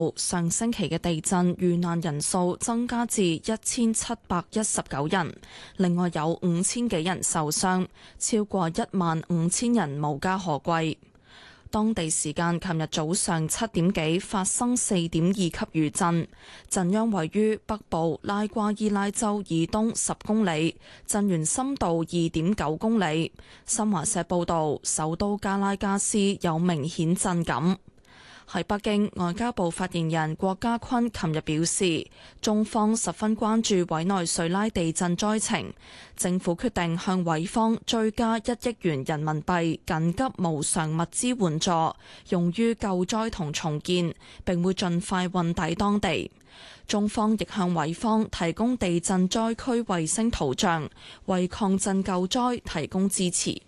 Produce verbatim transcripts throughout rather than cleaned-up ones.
上星期嘅地震遇難人數增加至一千七百一十九人，另外有五千幾人受傷，超過一萬五千人無家可歸。當地時間琴日早上七點幾發生四點二級餘震，震央位於北部拉瓜伊拉州以東十公里，震源深度二點九公里。新華社報道，首都加拉加斯有明顯震感。喺北京，外交部發言人郭家坤琴日表示，中方十分關注委內瑞拉地震災情，政府決定向委方追加一億元人民幣緊急無償物資援助，用於救災同重建，並會盡快運抵當地。中方亦向委方提供地震災區衛星圖像，為抗震救災提供支持。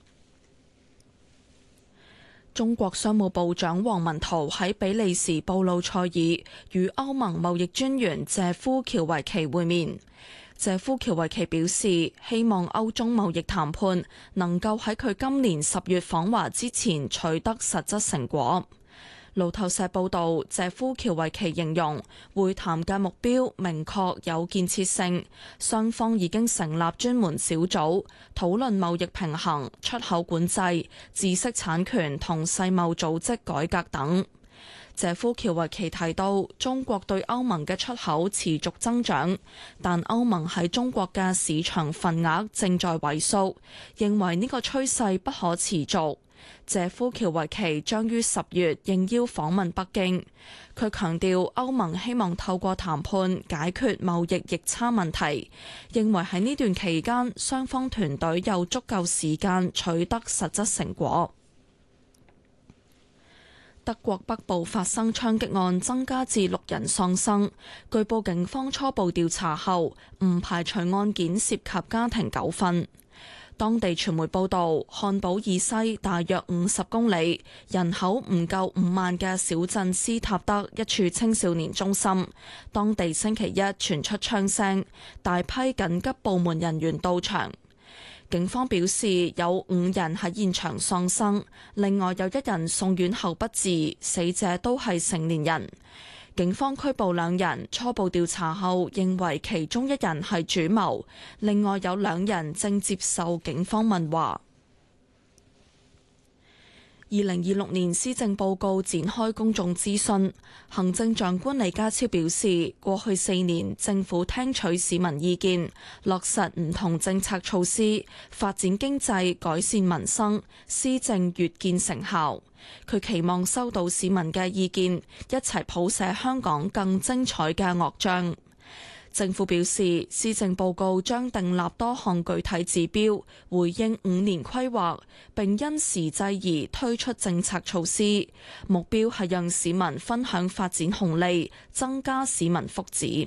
中國商務部長王文濤喺比利時布魯塞爾與歐盟貿易專員謝夫喬維奇會面。謝夫喬維奇表示，希望歐中貿易談判能夠喺佢今年十月訪華之前取得實質成果。路透社報道，謝夫喬維奇形容會談嘅目標明確有建設性，雙方已經成立專門小組討論貿易平衡、出口管制、知識產權同世貿組織改革等。謝夫喬維奇提到，中國對歐盟嘅出口持續增長，但歐盟喺中國嘅市場份額正在萎縮，認為呢個趨勢不可持續。謝夫喬維奇將於十月應邀訪問北京，佢強調歐盟希望透過談判解決貿易逆差問題，認為喺呢段期間雙方團隊有足夠時間取得實質成果。德國北部發生槍擊案，增加至六人喪生，據報警方初步調查後唔排除案件涉及家庭糾紛。當地傳媒報道，漢堡以西大約五十公里，人口唔夠五萬嘅小鎮斯塔德一處青少年中心，當地星期一傳出槍聲，大批緊急部門人員到場。警方表示有五人喺現場喪生，另外有一人送院後不治，死者都係成年人。警方拘捕兩人，初步調查後認為其中一人係主謀，另外有兩人正接受警方問話。二零二六年施政報告展開公眾諮詢，行政長官李家超表示，過去四年政府聽取市民意見，落實唔同政策措施，發展經濟，改善民生，施政越見成效。佢期望收到市民嘅意見，一齊譜寫香港更精彩嘅樂章。政府表示，施政報告將訂立多項具體指標，回應五年規劃，並因時制宜推出政策措施，目標係讓市民分享發展紅利，增加市民福祉。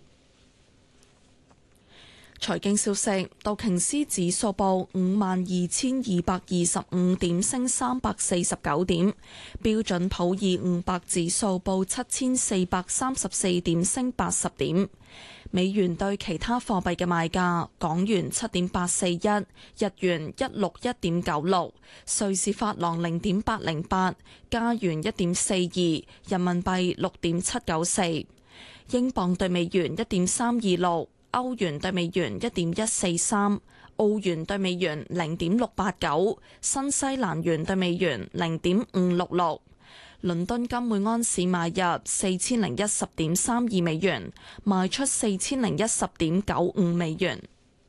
財經消息，道瓊斯指數報五萬二千二百二十五點，升三百四十九點；標準普爾五百指數報七千四百三十四點，升八十點。美元對其他貨幣嘅賣價：港元七點八四一，日元一六一點九六，瑞士法郎零點八零八，加元一點四二，人民幣六點七九四，英鎊對美元一點三二六。歐元對美元一點一四三，澳元對美元零點六八九，新西蘭元對美元零點五六六。倫敦金每安士買入四千零一十點三二美元，賣出四千零一十點九五美元。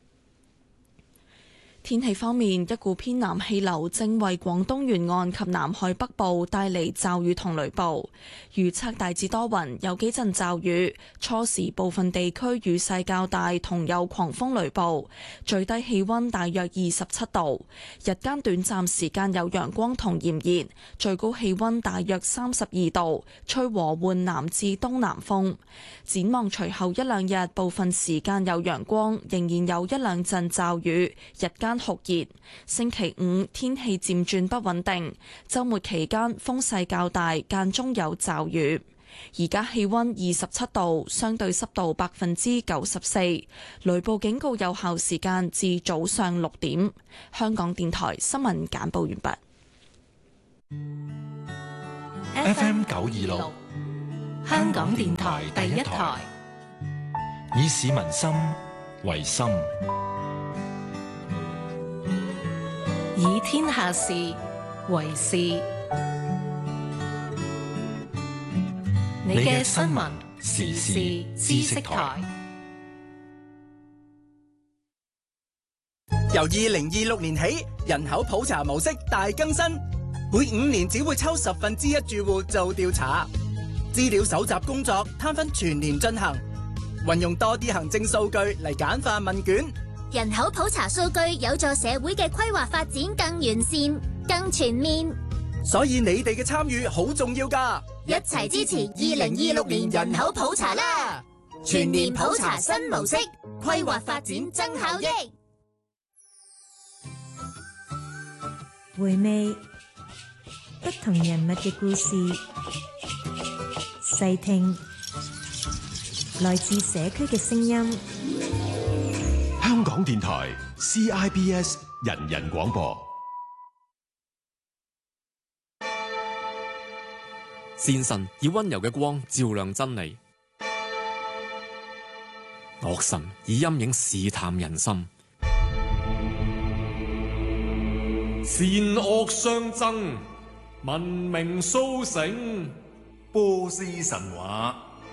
天氣方面，一股偏南氣流正為廣東沿岸及南海北部帶嚟驟雨同雷暴，預測大致多雲，有幾陣驟雨，初時部分地區雨勢較大，同有狂風雷暴，最低氣溫大約二十七度，日間短暫時間有陽光同炎熱，最高氣溫大約三十二度，吹和緩南至東南風。展望隨後一兩日，部分時間有陽光，仍然有一兩陣驟雨，日間酷熱。星期五天氣漸轉不穩定，周末期間風勢較大，間中有驟雨。而家氣溫二十七度，相對濕度百分之九十四，雷暴警告有效時間至早上六點。香港電台新聞簡報完畢。 F M 九二六香港電台第一台， 以市民心為心， 以天下事為事。你嘅新聞時事知識台。 由二零二六年起，人口普查模式大更新，每五年只會抽十分之一住戶做調查，資料搜集工作攤分全年進行，運用多啲行政數據嚟簡化問卷。 人口普查數據有助社會嘅規劃發展更完善、更全面， 所以你哋嘅參與好重要㗎， 一齊支持二零二六年人口普查啦！全年普查新模式，規劃發展增效益。 回味不同人物嘅故事，細聽來自社區嘅聲音。 香港電台 C I B S 人人廣播。 善神以溫柔嘅光照亮真理，惡神以陰影試探人心。 善惡相爭，文明蘇醒。波斯神話。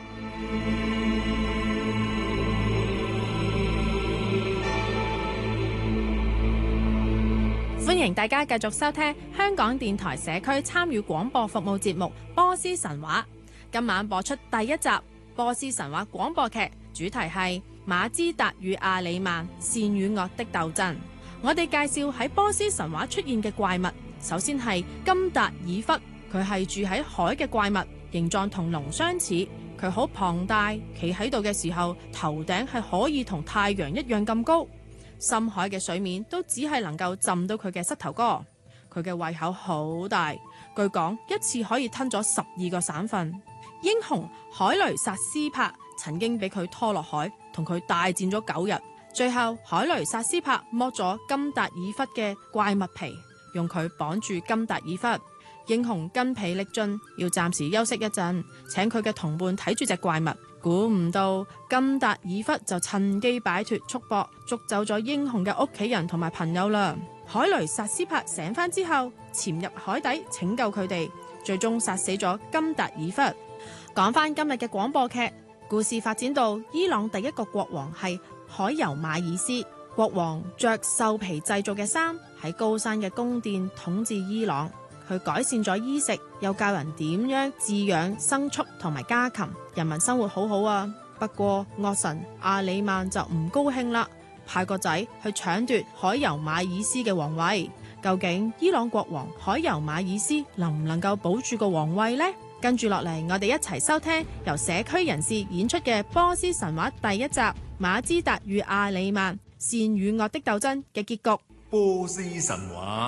歡迎大家繼續收聽香港電台社區參與廣播服務節目《波斯神話》。今晚播出第一集《波斯神話》廣播劇，主題係馬茲達與阿里曼善與惡的鬥爭。我哋介紹喺波斯神話出現嘅怪物，首先係金達爾忽，佢係住喺海嘅怪物，形狀同龍相似，佢好龐大，企喺度嘅時候頭頂係可以同太陽一樣咁高，深海嘅水面都只係能夠浸到佢嘅膝頭哥，佢嘅胃口好大，據講一次可以吞咗十二個省份。英雄海雷薩斯帕曾經俾佢拖落海，同佢大戰咗九日。最後海雷薩斯帕剝咗金達爾忽嘅怪物皮，用佢綁住金達爾忽。英雄筋疲力盡，要暫時休息一陣，請佢嘅同伴睇住隻怪物。估唔到金達爾忽就趁機擺脫束縛，捉走咗英雄嘅屋企人同埋朋友啦。海雷薩斯帕醒返之後，潛入海底拯救佢哋，最終殺死咗金達爾忽。講翻今日嘅廣播劇，故事發展到伊朗第一個國王係海尤馬爾斯。國王着獸皮製造嘅衫，喺高山嘅宮殿統治伊朗。佢改善咗衣食，又教人點樣飼養牲畜同埋家禽，人民生活好好啊。不過惡神阿里曼就唔高興啦，派個仔去搶奪海尤馬爾斯嘅皇位。究竟伊朗國王海尤馬爾斯能唔能夠保住個皇位呢？跟住落嚟，我哋一齊收聽由社區人士演出嘅《波斯神話》第一集《馬茲達與阿里曼善與惡的鬥爭》嘅結局。 波斯神話。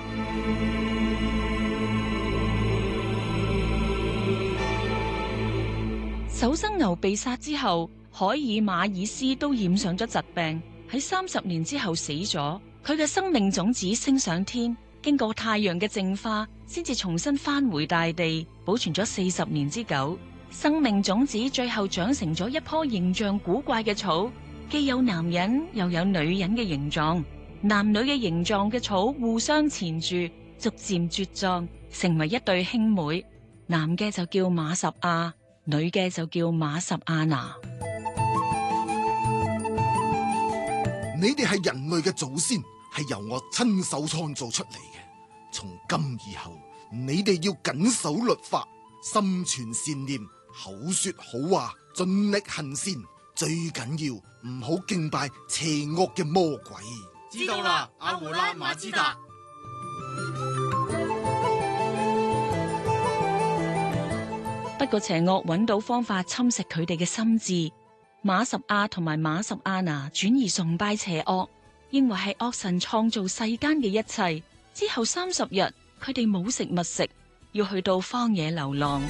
首生牛被殺之後，海爾馬爾斯都染上咗疾病，喺三十年之後死咗。佢嘅生命種子升上天，經過太陽嘅淨化，先至重新返回大地，保存咗四十年之久。生命種子最後長成咗一棵形象古怪嘅草，既有男人又有女人嘅形狀，男女嘅形狀嘅草互相纏住，逐漸茁壯，成為一對兄妹。男嘅就叫馬什亞，女嘅就叫馬什亞娜。 你哋係人類嘅祖先，係由我親手創造出嚟嘅。從今以後，你哋要謹守律法，心存善念，口說好話，盡力行善。最緊要唔好敬拜邪惡嘅魔鬼。 知道啦，阿胡拉馬茲達。 不過邪惡揾到方法侵蝕佢哋嘅心智，馬什亞同埋馬什亞娜轉移崇拜邪惡，認為係惡神創造世間嘅一切。之後三十日，佢哋冇食物食，要去到荒野流浪。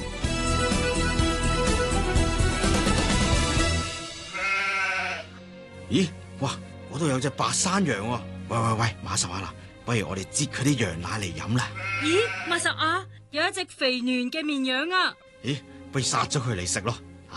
咦，哇，嗰度有隻白山羊喎！喂喂喂，馬什亞娜，不如我哋擠佢啲羊奶嚟飲啦。 咦，馬什亞，有一隻肥嫩嘅綿羊啊！ 咦， 不如殺咗佢嚟食咯。